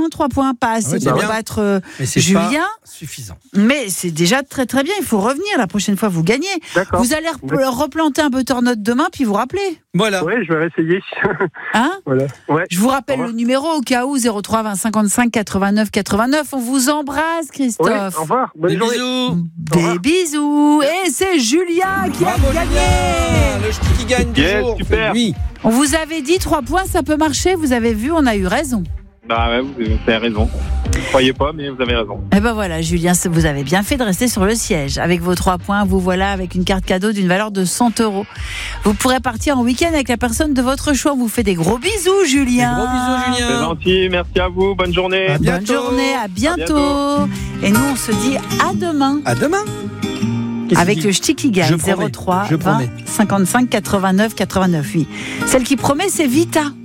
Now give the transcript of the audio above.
3 points, pas assez c'est pour bien. battre Mais c'est Julien. pas suffisant. Mais c'est déjà très très bien, il faut revenir, la prochaine fois vous gagnez. D'accord. Vous allez replanter un butternut demain, puis vous rappelez. Voilà. Oui, je vais réessayer. Hein Voilà. Ouais. Je vous rappelle Au le revoir. numéro au cas où, 03 20 55 89 89. On vous embrasse, Ouais, Christophe. au revoir. Bonne Des journée. bisous. Des bisous. Et c'est Julien qui Bravo, a gagné. Julien. Le ch'ti qui gagne Yes, toujours. super. C'est lui. On vous avait dit 3 points, ça peut marcher. Vous avez vu, on a eu raison. Bah ouais, vous avez raison. Vous croyez pas, mais vous avez raison. Et ben voilà, Julien, vous avez bien fait de rester sur le siège. Avec vos 3 points, vous voilà avec une carte cadeau d'une valeur de 100 €. Vous pourrez partir en week-end avec la personne de votre choix. On vous fait des gros bisous, Julien. Des gros bisous, C'est Julien. gentil, merci à vous, bonne journée. À Bonne bientôt. journée, à bientôt. bientôt. Et nous, on se dit à demain. À demain. Qu'est-ce Avec qu'il le dit ch'ti qui gagne, Je promets, 03 je 20 promets. 55 89 89. Oui. Celle qui promet, c'est Vita.